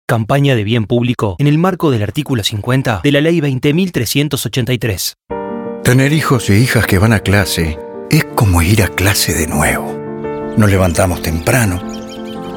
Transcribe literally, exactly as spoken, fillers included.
Campaña de bien público en el marco del artículo cincuenta de la Ley veinte mil trescientos ochenta y tres. Tener hijos e hijas que van a clase es como ir a clase de nuevo. Nos levantamos temprano,